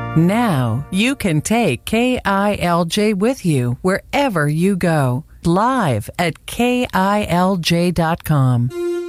Now you can take KILJ with you wherever you go. Live at KILJ.com.